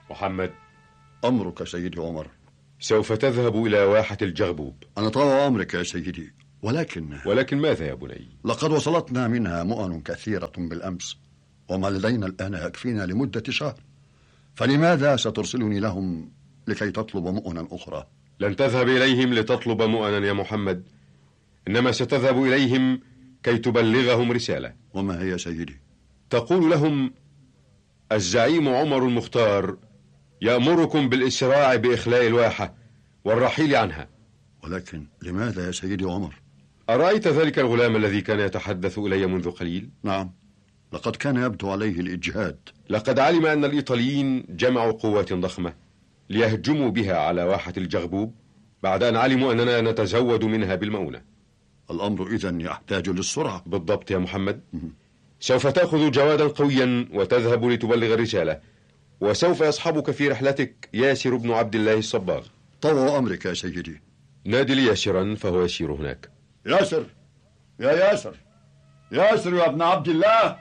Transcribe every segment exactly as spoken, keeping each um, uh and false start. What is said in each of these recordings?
محمد. أمرك سيدي عمر. سوف تذهب إلى واحة الجغبوب. أنا طوع أمرك يا سيدي، ولكن ولكن ماذا يا بني؟ لقد وصلتنا منها مؤن كثيرة بالأمس، وما لدينا الآن يكفينا لمدة شهر، فلماذا سترسلني لهم لكي تطلب مؤنا أخرى؟ لن تذهب إليهم لتطلب مؤنا يا محمد، إنما ستذهب إليهم كي تبلغهم رسالة. وما هي سيدي؟ تقول لهم: الزعيم عمر المختار يأمركم بالإسراع بإخلاء الواحة والرحيل عنها. ولكن لماذا يا سيدي عمر؟ أرأيت ذلك الغلام الذي كان يتحدث إلي منذ قليل؟ نعم، لقد كان يبدو عليه الإجهاد. لقد علم أن الإيطاليين جمعوا قوات ضخمة ليهجموا بها على واحة الجغبوب بعد أن علموا أننا نتزود منها بالمؤونة. الأمر إذن يحتاج للسرعة. بالضبط يا محمد. سوف تأخذ جوادا قويا وتذهب لتبلغ الرسالة، وسوف يصحبك في رحلتك ياسر بن عبد الله الصباغ. طوع أمرك يا سيدي. نادي لي ياسرا فهو يسير هناك. ياسر، يا ياسر، ياسر يا ابن عبد الله.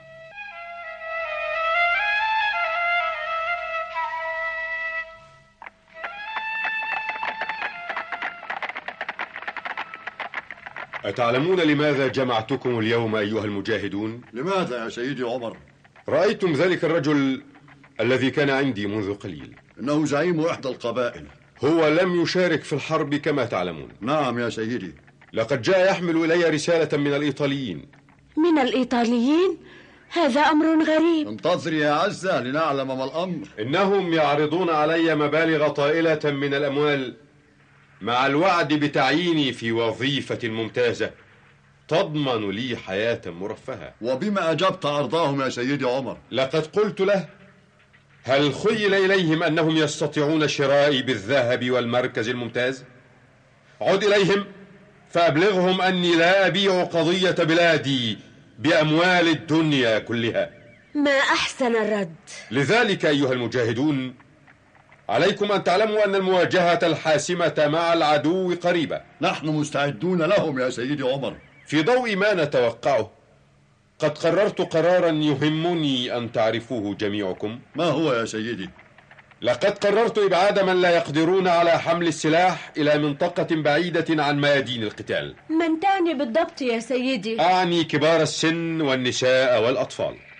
أتعلمون لماذا جمعتكم اليوم أيها المجاهدون؟ لماذا يا سيدي عمر؟ رأيتم ذلك الرجل الذي كان عندي منذ قليل؟ إنه زعيم إحدى القبائل. هو لم يشارك في الحرب كما تعلمون. نعم يا سيدي. لقد جاء يحمل إلي رسالة من الإيطاليين. من الإيطاليين؟ هذا أمر غريب. انتظري يا عزة لنعلم ما الأمر. إنهم يعرضون علي مبالغ طائلة من الأموال مع الوعد بتعييني في وظيفة ممتازة تضمن لي حياة مرفهة. وبما أجبت عرضاهم يا سيدي عمر؟ لقد قلت له: هل خيل إليهم أنهم يستطيعون شرائي بالذهب والمركز الممتاز؟ عد إليهم فأبلغهم أني لا أبيع قضية بلادي بأموال الدنيا كلها. ما أحسن الرد. لذلك أيها المجاهدون، عليكم أن تعلموا أن المواجهة الحاسمة مع العدو قريبة. نحن مستعدون لهم يا سيدي عمر. في ضوء ما نتوقعه، قد قررت قرارا يهمني أن تعرفوه جميعكم. ما هو يا سيدي؟ لقد قررت إبعاد من لا يقدرون على حمل السلاح إلى منطقة بعيدة عن ميادين القتال. من تعني بالضبط يا سيدي؟ أعني كبار السن والنساء والأطفال.